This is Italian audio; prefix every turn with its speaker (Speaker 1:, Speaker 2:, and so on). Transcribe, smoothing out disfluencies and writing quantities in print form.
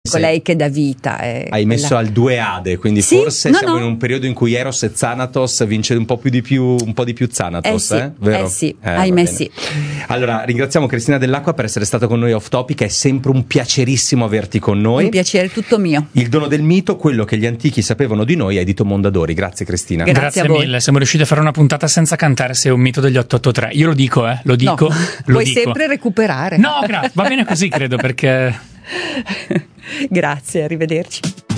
Speaker 1: colei che dà vita.
Speaker 2: Hai messo al 2 Ade, quindi
Speaker 1: sì?
Speaker 2: forse siamo in un periodo in cui Eros e Thanatos vince un po' di più Thanatos, vero?
Speaker 1: Sì, ahimè sì.
Speaker 2: Allora, ringraziamo Cristina Dell'Acqua per essere stata con noi off topic, è sempre un piacerissimo averti con noi.
Speaker 1: Un piacere tutto mio.
Speaker 2: Il dono del mito, quello che gli antichi sapevano di noi, Edito Mondadori. Grazie Cristina.
Speaker 3: Grazie mille, siamo riusciti a fare una puntata senza cantare Se è un mito degli 883. Io lo dico, lo dico.
Speaker 1: No,
Speaker 3: lo
Speaker 1: puoi
Speaker 3: dico.
Speaker 1: sempre recuperare.
Speaker 3: No, grazie, va bene così credo perché...
Speaker 1: Grazie, arrivederci.